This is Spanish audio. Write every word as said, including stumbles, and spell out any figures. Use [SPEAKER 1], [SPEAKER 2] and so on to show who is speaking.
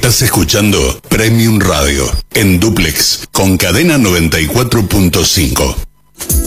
[SPEAKER 1] Estás escuchando Premium Radio en Duplex con Cadena noventa y cuatro punto cinco.